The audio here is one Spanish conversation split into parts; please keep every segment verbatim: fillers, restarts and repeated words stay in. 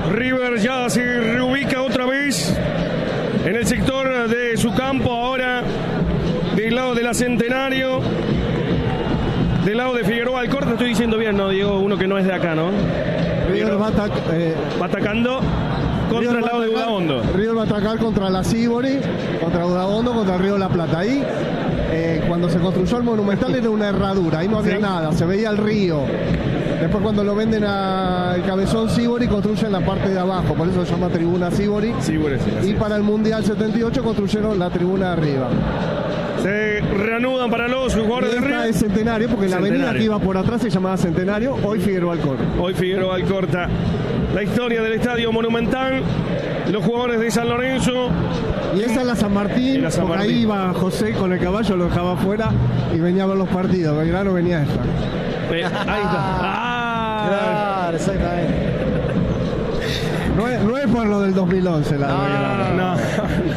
River ya se reubica otra vez en el sector de su campo, ahora del lado de la Centenario, del lado de Figueroa Alcorta. Estoy diciendo bien, ¿no, Diego? Uno que no es de acá, ¿no? River va, atac- eh, va atacando contra River el lado de Udaondo. River va a atacar contra la Sibori, contra Udaondo, contra el Río de la Plata. Ahí, eh, cuando se construyó el Monumental, era una herradura, ahí no había sí. nada, se veía el río. Después, cuando lo venden al Cabezón Sibori, construyen la parte de abajo, por eso se llama Tribuna Sibori. Sibori, sí, y para el Mundial setenta y ocho construyeron la tribuna de arriba. Se reanudan para los jugadores de River. Es Centenario, porque Centenario. La avenida que iba por atrás se llamaba Centenario, hoy Figueroa Alcorta. Hoy Figueroa Alcorta. La historia del Estadio Monumental, los jugadores de San Lorenzo. Y esa es la San Martín, la San porque Martín. Ahí iba José con el caballo, lo dejaba afuera y venía a ver los partidos. Belgrano venía esta. Eh, ahí está. Ah, claro, exactamente. No es, no es por lo del dos mil once, la no, de Belgrano. No, no.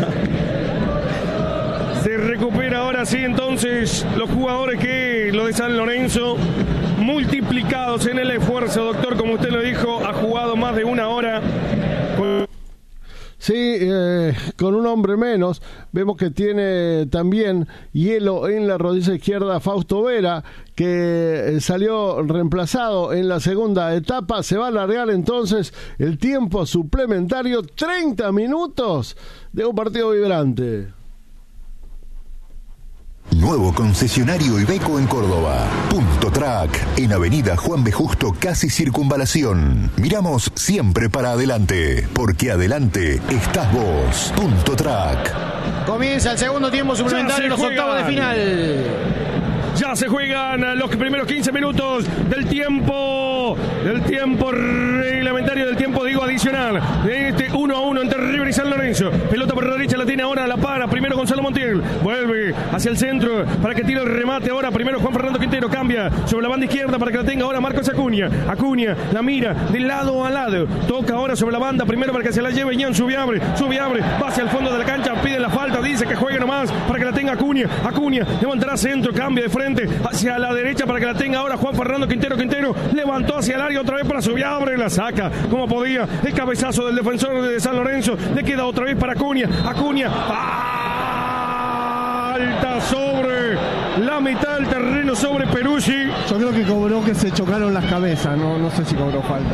Se recupera ahora sí entonces los jugadores que lo de San Lorenzo, multiplicados en el esfuerzo, doctor, como usted lo dijo, ha jugado más de una hora con... Sí, eh, con un hombre menos. Vemos que tiene también hielo en la rodilla izquierda Fausto Vera, que salió reemplazado en la segunda etapa. Se va a alargar entonces el tiempo suplementario, treinta minutos de un partido vibrante. Nuevo concesionario Iveco en Córdoba. Punto Track, en Avenida Juan B. Justo, casi Circunvalación. Miramos siempre para adelante, porque adelante estás vos. Punto Track. Comienza el segundo tiempo suplementario, los octavos de final. Ya se juegan los primeros quince minutos del tiempo, del tiempo reglamentario, del tiempo, digo, adicional, de este uno a uno entre River y San Lorenzo. Pelota por la derecha, la tiene ahora, la para, primero Gonzalo Montiel, vuelve hacia el centro para que tire el remate ahora, primero Juan Fernando Quintero, cambia sobre la banda izquierda para que la tenga ahora Marcos Acuña. Acuña la mira de lado a lado, toca ahora sobre la banda, primero para que se la lleve Ian Subiabre, Subiabre va hacia el fondo de la cancha, pide la falta, dice que juegue nomás para que la tenga Acuña. Acuña levantará centro, cambia de frente hacia la derecha para que la tenga ahora Juan Fernando Quintero. Quintero levantó hacia el área otra vez para Subiabre, la saca como podía, el cabezazo del defensor de San Lorenzo, le queda otra vez para Acuña. Acuña alta sobre la mitad del terreno, sobre Peruzzi. Yo creo que cobró que se chocaron las cabezas, no, no sé si cobró falta.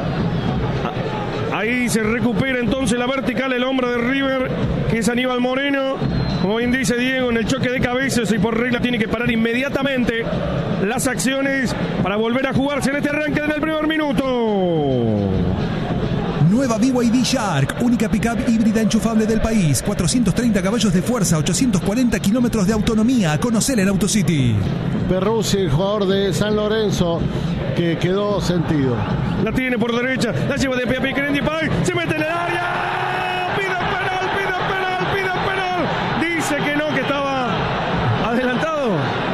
Ahí se recupera entonces la vertical, el hombre de River, que es Aníbal Moreno. Como bien dice Diego, en el choque de cabezas, y por regla tiene que parar inmediatamente las acciones para volver a jugarse en este arranque del primer minuto. Nueva B Y D Shark, única pickup híbrida enchufable del país. cuatrocientos treinta caballos de fuerza, ochocientos cuarenta kilómetros de autonomía. Conocela en AutoCity. Peruzzi, el jugador de San Lorenzo, que quedó sentido. La tiene por derecha, la lleva de pie a pie, Kerendi Pay, se mete en el área. Pide penal, pide penal, pide penal. Dice que no, que estaba adelantado.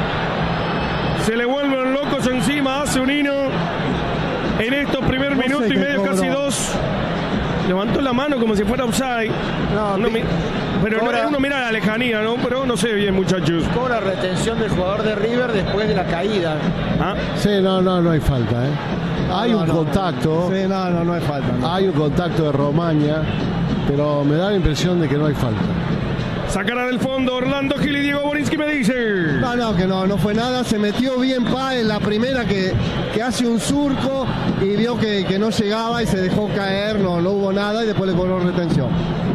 Se le vuelven locos encima a Zunino en estos primer minuto y medio, casi dos. Levantó la mano como si fuera offside. No, no, mi, pero no, uno mira la lejanía, ¿no? Pero no sé bien, muchachos. Cobra retención del jugador de River después de la caída. ¿Ah? Sí, no, no, no hay falta, ¿eh? Hay no, un no, contacto. Sí, no, no, no hay falta. No. Hay un contacto de Romaña, pero me da la impresión de que no hay falta. Sacará del fondo Orlando Gil y Diego Borinsky, me dice. No, no, que no, no fue nada. Se metió bien Pa en la primera que, que hace un surco y vio que, que no llegaba y se dejó caer, no, no hubo nada y después le cobró retención.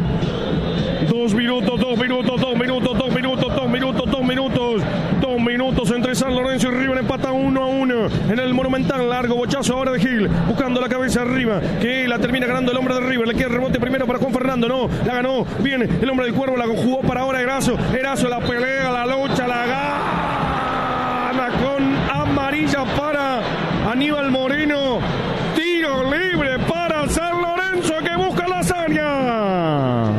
Dos minutos, dos minutos, dos minutos, dos minutos, dos minutos, dos minutos, dos minutos entre San Lorenzo y River, empata uno a uno en el Monumental. Largo bochazo ahora de Gil, buscando la cabeza arriba, que la termina ganando el hombre de River. Le queda rebote primero para Juan Fernando, no, la ganó, viene el hombre del Cuervo, la jugó para ahora Erazo, Erazo la pelea, la lucha, la gana con amarilla para Aníbal Moreno. Tiro libre para San Lorenzo, que busca la hazaña.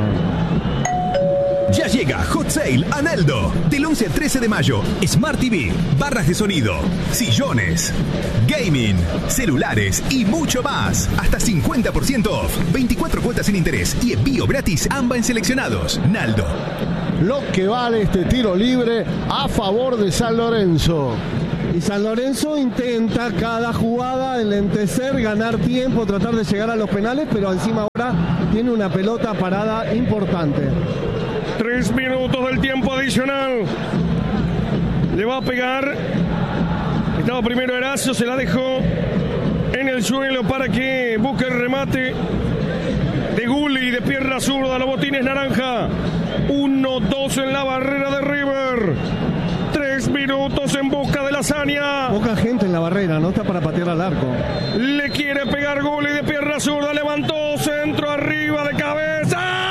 Ya llega Hot Sale a Naldo. Del once al trece de mayo. Smart T V, barras de sonido, sillones, gaming, celulares y mucho más. Hasta cincuenta por ciento off. veinticuatro cuotas sin interés y envío gratis ambas en seleccionados. Naldo. Lo que vale este tiro libre a favor de San Lorenzo. Y San Lorenzo intenta cada jugada enlentecer, ganar tiempo, tratar de llegar a los penales, pero encima ahora tiene una pelota parada importante. Tres minutos del tiempo adicional. Le va a pegar. Estaba primero Erazo, se la dejó en el suelo para que busque el remate de Gulli de pierna zurda. Los botines naranja. uno dos en la barrera de River. Tres minutos en busca de la hazaña. Poca gente en la barrera, no está para patear al arco. Le quiere pegar Gulli de pierna zurda. Levantó centro arriba de cabeza.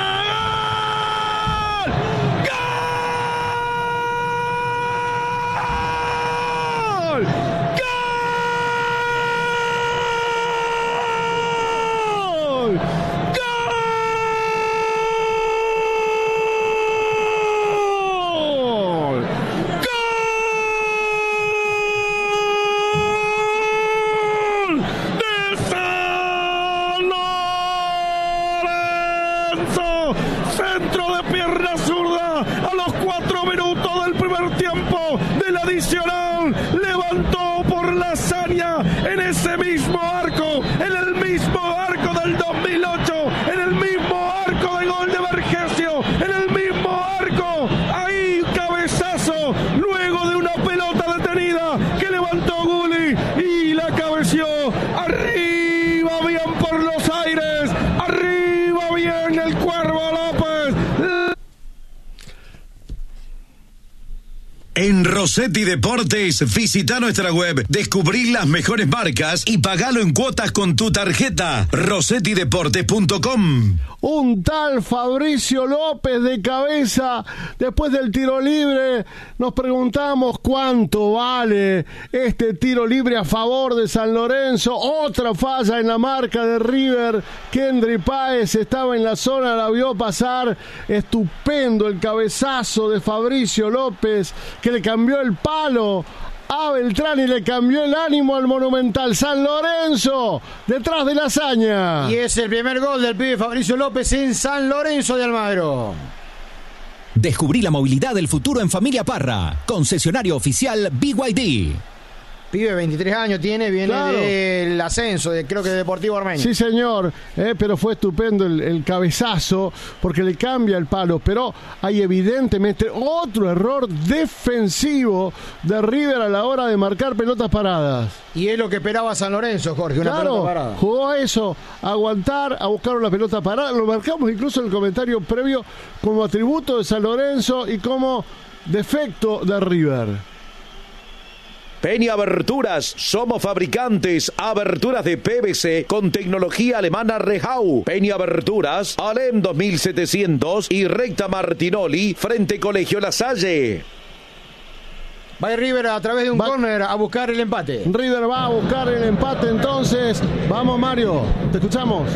Centro de pierna zurda a los cuatro minutos del primer tiempo del adicional. Levantó por la hazaña en ese mismo arco, en el mismo arco del dos mil ocho, en el mismo arco de gol de Vergesio, en el mismo arco. Ahí cabezazo, luego de una pelota detenida que levantó Gulli y la cabeció arriba, bien por los aires, arriba bien el Cuervo López. En Rossetti Deportes, visita nuestra web, descubrí las mejores marcas y pagalo en cuotas con tu tarjeta. rossetti deportes punto com. Un tal Fabricio López de cabeza, después del tiro libre, nos preguntamos cuánto vale este tiro libre a favor de San Lorenzo. Otra falla en la marca de River. Kendry Páez estaba en la zona, la vio pasar. Estupendo el cabezazo de Fabricio López, que le cambió el palo a Beltrán y le cambió el ánimo al Monumental. San Lorenzo detrás de la hazaña. Y es el primer gol del pibe Fabricio López en San Lorenzo de Almagro. Descubrí la movilidad del futuro en Familia Parra. Concesionario oficial B Y D. Pibe, veintitrés años tiene, viene Claro. del ascenso, de, creo que de Deportivo Armenio. Sí, señor, eh, pero fue estupendo el, el cabezazo porque le cambia el palo, pero hay evidentemente otro error defensivo de River a la hora de marcar pelotas paradas. Y es lo que esperaba San Lorenzo, Jorge, una Claro, pelota parada. jugó a eso, a aguantar, a buscar una pelota parada. Lo marcamos incluso en el comentario previo como atributo de San Lorenzo y como defecto de River. Peña Aberturas, somos fabricantes, aberturas de P V C con tecnología alemana Rehau. Peña Aberturas, Alem dos mil setecientos y Recta Martinoli, frente Colegio La Salle. Va River a través de un Va- córner a buscar el empate. River va a buscar el empate entonces. Vamos, Mario, te escuchamos.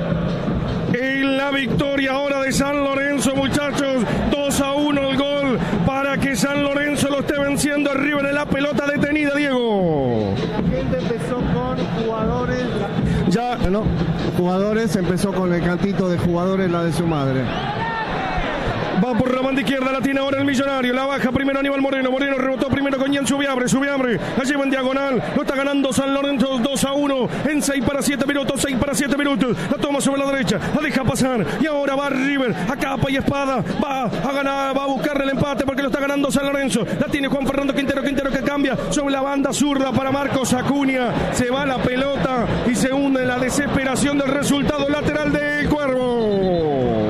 En la victoria ahora de San Lorenzo, muchachos, dos a uno el gol para que San Lorenzo lo esté venciendo a River en la pelota detenida, Diego. La gente empezó con jugadores. Ya, Bueno, jugadores, empezó con el cantito de jugadores, la de su madre. va por la banda izquierda, la tiene ahora el Millonario, la baja primero Aníbal Moreno, Moreno rebotó primero con Ian Subiabre, Subiabre, la lleva en diagonal, lo está ganando San Lorenzo dos a uno, en seis para siete minutos, seis para siete minutos, la toma sobre la derecha, la deja pasar, y ahora va River, a capa y espada, va a ganar, va a buscarle el empate porque lo está ganando San Lorenzo, la tiene Juan Fernando Quintero, Quintero que cambia sobre la banda zurda para Marcos Acuña, se va la pelota y se hunde en la desesperación del resultado lateral del Cuervo.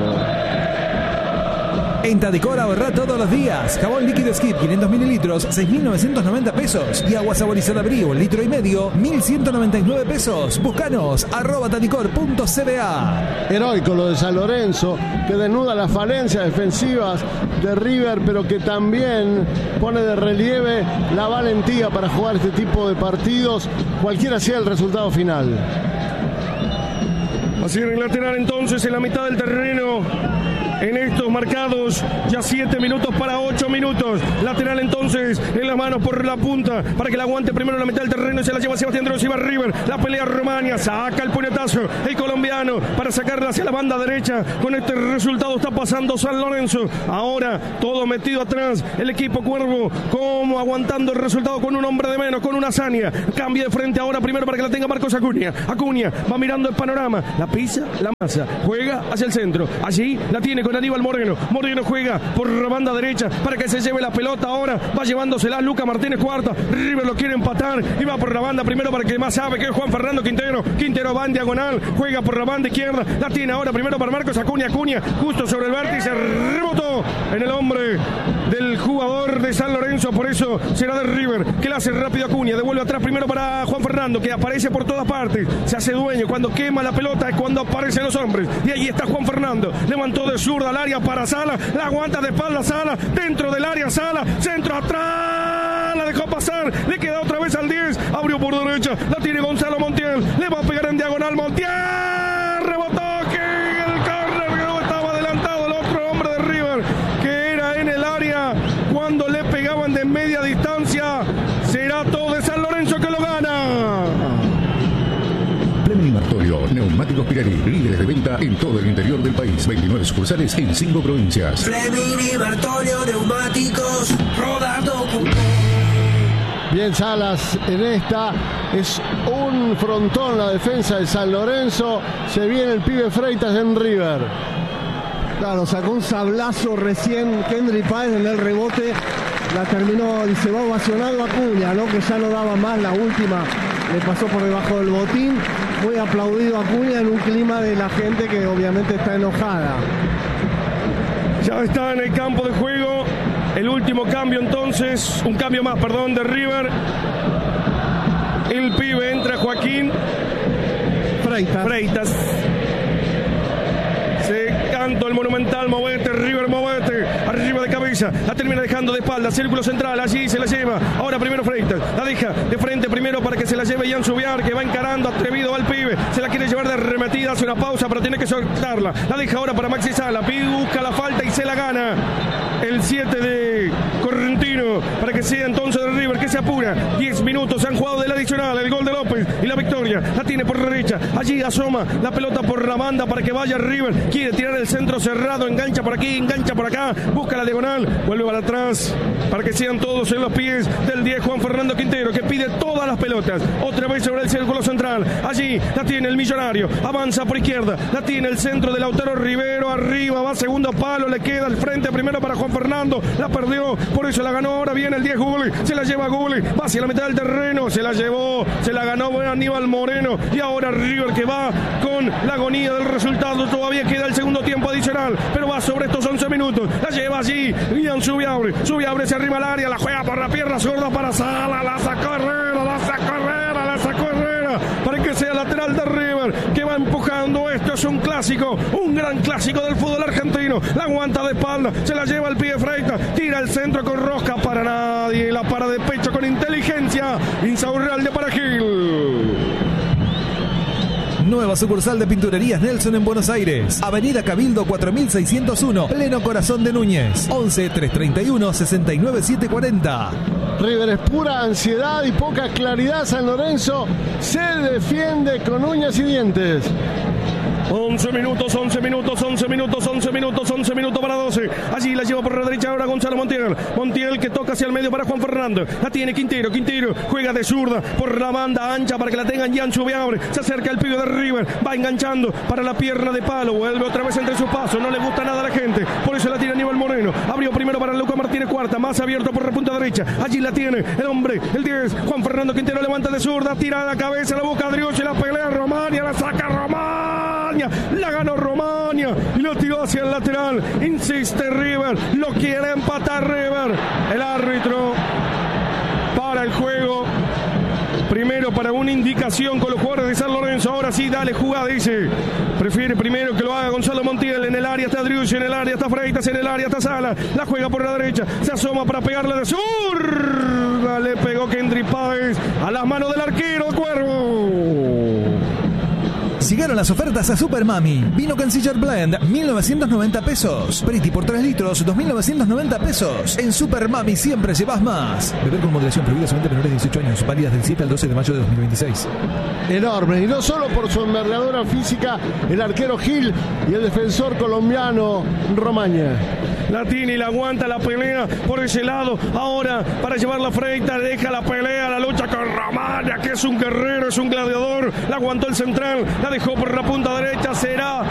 En Tadecor ahorra todos los días. Jabón líquido Skip quinientos mililitros, seis mil novecientos noventa pesos. Y agua saborizada Brio, un litro y medio, mil ciento noventa y nueve pesos. Búscanos, arroba tadicor punto c b a. Heroico lo de San Lorenzo, que desnuda las falencias defensivas de River, pero que también pone de relieve la valentía para jugar este tipo de partidos, cualquiera sea el resultado final. Así en el lateral entonces en la mitad del terreno. en estos marcados ya siete minutos para ocho minutos. Lateral entonces en las manos por la punta para que la aguante primero en la mitad del terreno y se la lleva Sebastián Drossi. Va River, la pelea Romania, saca el puñetazo el colombiano para sacarla hacia la banda derecha. Con este resultado está pasando San Lorenzo. Ahora todo metido atrás el equipo Cuervo, como aguantando el resultado con un hombre de menos, con una hazaña. Cambia de frente ahora primero para que la tenga Marcos Acuña. Acuña va mirando el panorama, la pisa, la masa, juega hacia el centro. Allí la tiene con Aníbal Moreno. Moreno juega por la banda derecha para que se lleve la pelota. Ahora va llevándosela Luca Martínez Cuarta. River lo quiere empatar y va por la banda primero para que más sabe que es Juan Fernando Quintero. Quintero va en diagonal, juega por la banda izquierda. La tiene ahora primero para Marcos Acuña. Acuña justo sobre el vértice, rebotó en el hombre del jugador de San Lorenzo. Por eso será de River que la hace rápido Acuña. Devuelve atrás primero para Juan Fernando, que aparece por todas partes. Se hace dueño. Cuando quema la pelota es cuando aparecen los hombres. Y ahí está Juan Fernando. Levantó de zurda al área para Sala. La aguanta de espalda Sala. Dentro del área Sala. Centro atrás. La dejó pasar. Le queda otra vez al diez. Abrió por derecha. La tiene Gonzalo Montiel. Le va a pegar en diagonal Montiel. Rebotó. Que el córner no estaba adelantado el otro hombre de River, que era en el área cuando le pegaban de media distancia. Será todo de San Lorenzo que lo gana. Premio Martorio, neumáticos Pirelli, líderes de venta en todo el interior del país. veintinueve sucursales en cinco provincias. Premio Martorio, neumáticos, rodando con... Bien, Salas en esta, es un frontón la defensa de San Lorenzo. Se viene el pibe Freitas en River. Claro, sacó un sablazo recién Kendry Páez en el rebote. La terminó y se va ovacionado Acuña, ¿no? Que ya no daba más, la última le pasó por debajo del botín. Muy aplaudido Acuña en un clima de la gente que obviamente está enojada. Ya está en el campo de juego. El último cambio entonces, un cambio más, perdón, de River. El pibe entra Joaquín Freitas. Freitas. Se canta el monumental, movete, River, movete. Arriba de cabeza, la termina dejando de espalda, círculo central, allí se la lleva. Ahora primero Freitas, la deja de frente primero para que se la lleve Ian Subiar, que va encarando atrevido al pibe. Se la quiere llevar de arremetida, hace una pausa, pero tiene que soltarla. La deja ahora para Maxi Sala, pide, busca la falta y se la gana. El siete de Correntino, para que sea entonces de River, que se apura. diez minutos se han jugado del adicional, el gol de López y la victoria. La tiene por derecha, allí asoma la pelota por la banda para que vaya River. Quiere tirar el centro cerrado, engancha por aquí, engancha por acá, busca la diagonal, vuelve para atrás, para que sean todos en los pies del diez Juan Fernando Quintero, que pide todas las pelotas. Otra vez sobre el círculo central, allí la tiene el Millonario, avanza por izquierda, la tiene el centro de Lautaro Rivero, arriba, va segundo palo, le queda al frente primero para Juan Fernando, la perdió, por eso la ganó. Ahora viene el diez Gulli, se la lleva Gulli, va hacia la mitad del terreno, se la llevó, se la ganó Aníbal Moreno. Y ahora River, que va con la agonía del resultado. Todavía queda el segundo tiempo adicional, pero va sobre estos once minutos, la lleva allí Ian Subiabre, Subiabre se arriba al área, la juega por la pierna zurda para Sala, la sacó Herrera, la sacó Herrera, la sacó Herrera, para que sea lateral de River, que va empujando. Esto es un clásico, un gran clásico del fútbol argentino. La aguanta de espalda, se la lleva el pie Freitas, tira el centro con rosca para nadie, la para de pecho con inteligencia Insaurreal de Paragil. Nueva sucursal de Pinturerías Nelson en Buenos Aires. Avenida Cabildo cuatro mil seiscientos uno, pleno corazón de Núñez. once, trescientos treinta y uno, sesenta y nueve, setecientos cuarenta. River es pura ansiedad y poca claridad. San Lorenzo se defiende con uñas y dientes. once minutos, once minutos, once minutos, once minutos, once minutos para doce. Allí la lleva por la derecha ahora Gonzalo Montiel. Montiel que toca hacia el medio para Juan Fernando. La tiene Quintero. Quintero juega de zurda por la banda ancha para que la tengan Ian Subiabre. Se acerca el pibe de River. Va enganchando para la pierna de palo. Vuelve otra vez entre sus pasos. No le gusta nada a la gente. Por eso la tiene Aníbal Moreno. Abrió primero para Luca Martínez Cuarta. Más abierto por la punta derecha. Allí la tiene el hombre, el diez. Juan Fernando Quintero levanta de zurda. Tira a la cabeza. La busca Adriucci. La pelea Romania. La saca Romania. La ganó Romania y lo tiró hacia el lateral. Insiste River, lo quiere empatar River. El árbitro para el juego. Primero para una indicación con los jugadores de San Lorenzo. Ahora sí, dale jugada, dice. Prefiere primero que lo haga Gonzalo Montiel. En el área está Adriucci, en el área está Freitas, en el área está Sala. La juega por la derecha, se asoma para pegarle de zurda. Le pegó Kendry Páez a las manos del arquero Cuervo. Llegaron las ofertas a Super Mami. Vino Canciller Blend, mil novecientos noventa pesos. Pretty por tres litros, dos mil novecientos noventa pesos. En Super Mami siempre llevas más. Beber con moderación, prohibido solamente menores de dieciocho años. Válidas del siete al doce de mayo de dos mil veintiséis. Enorme, y no solo por su envergadura física, el arquero Gil y el defensor colombiano Romaña. La tiene y la aguanta la pelea por ese lado. Ahora para llevar la Freitas, deja la pelea, la lucha con Romaña, que es un guerrero, es un gladiador. La aguantó el central, la dejó por la punta derecha. Será